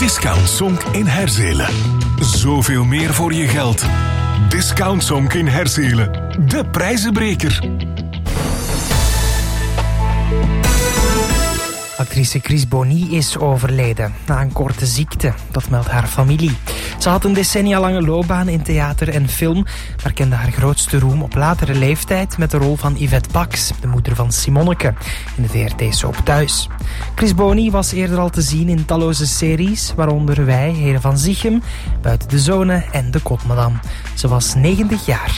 Discount Sonk in Herzelen. Zoveel meer voor je geld. Discount Sonk in Herzelen. De prijzenbreker. Actrice Chris Bonny is overleden na een korte ziekte, dat meldt haar familie. Ze had een decennialange loopbaan in theater en film, maar kende haar grootste roem op latere leeftijd met de rol van Yvette Bax, de moeder van Simonneke, in de VRT-soap Thuis. Chris Bonny was eerder al te zien in talloze series, waaronder Wij, Heren van Zichem, Buiten de Zone en De Kotmadam. Ze was 90 jaar.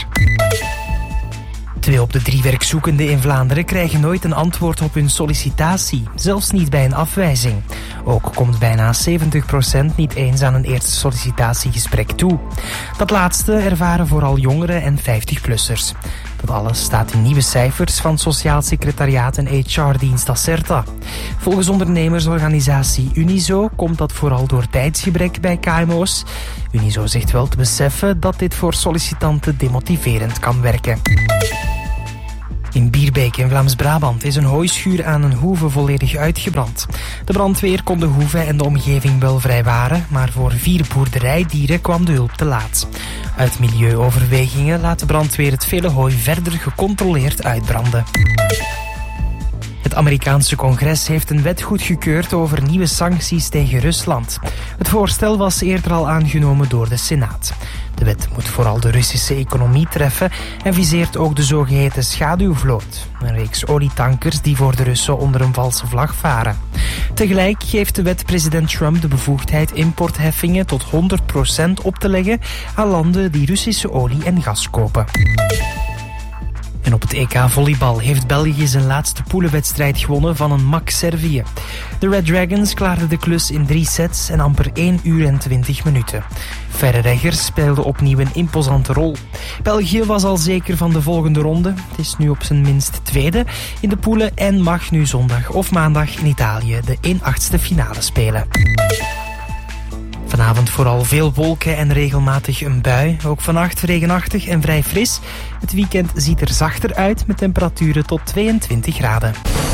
2 op de 3 werkzoekenden in Vlaanderen krijgen nooit een antwoord op hun sollicitatie, zelfs niet bij een afwijzing. Ook komt bijna 70% niet eens aan een eerste sollicitatiegesprek toe. Dat laatste ervaren vooral jongeren en 50-plussers. Dat alles staat in nieuwe cijfers van Sociaal Secretariaat en HR-dienst Acerta. Volgens ondernemersorganisatie Unizo komt dat vooral door tijdsgebrek bij KMO's. Unizo zegt wel te beseffen dat dit voor sollicitanten demotiverend kan werken. In Bierbeek in Vlaams-Brabant is een hooischuur aan een hoeve volledig uitgebrand. De brandweer kon de hoeve en de omgeving wel vrijwaren, maar voor 4 boerderijdieren kwam de hulp te laat. Uit milieuoverwegingen laat de brandweer het vele hooi verder gecontroleerd uitbranden. Het Amerikaanse congres heeft een wet goedgekeurd over nieuwe sancties tegen Rusland. Het voorstel was eerder al aangenomen door de Senaat. De wet moet vooral de Russische economie treffen en viseert ook de zogeheten schaduwvloot. Een reeks olietankers die voor de Russen onder een valse vlag varen. Tegelijk geeft de wet president Trump de bevoegdheid importheffingen tot 100% op te leggen aan landen die Russische olie en gas kopen. En op het EK volleybal heeft België zijn laatste poelenwedstrijd gewonnen van een mak Servië. De Red Dragons klaarden de klus in 3 sets en amper 1 uur en 20 minuten. Verre speelde opnieuw een imposante rol. België was al zeker van de volgende ronde. Het is nu op zijn minst tweede in de poelen en mag nu zondag of maandag in Italië de 1/8 finale spelen. Vanavond vooral veel wolken en regelmatig een bui. Ook vannacht regenachtig en vrij fris. Het weekend ziet er zachter uit met temperaturen tot 22 graden.